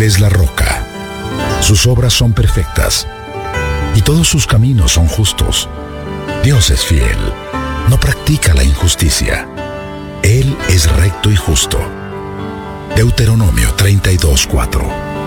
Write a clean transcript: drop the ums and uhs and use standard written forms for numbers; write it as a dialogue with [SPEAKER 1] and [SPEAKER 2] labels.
[SPEAKER 1] es la roca. Sus obras son perfectas y todos sus caminos son justos. Dios es fiel, no practica la injusticia. Él es recto y justo. Deuteronomio 32:4.